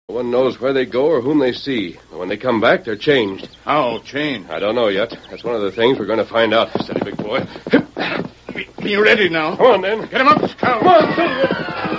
No one knows where they go or whom they see. But when they come back, they're changed. How changed? I don't know yet. That's one of the things we're going to find out. Steady, big boy. Be ready now. Come on, then. Get him up, Scout. Come on, steady.